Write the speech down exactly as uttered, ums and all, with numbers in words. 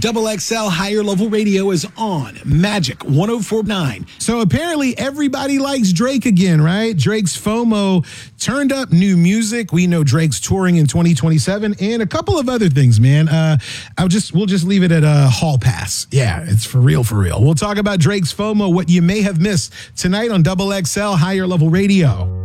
Double X L Higher Level Radio is on Magic one oh four point nine. So apparently everybody likes Drake again, right? Drake's FOMO turned up new music. We know Drake's touring in twenty twenty-seven and a couple of other things, man. Uh, I'll just we'll just leave it at a hall pass. Yeah, it's for real, for real. We'll talk about Drake's FOMO, what you may have missed tonight on Double X L Higher Level Radio.